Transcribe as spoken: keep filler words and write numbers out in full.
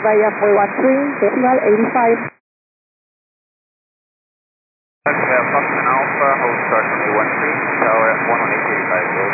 via four one three, decimal eighty-five. Foxtrot Alpha, hold start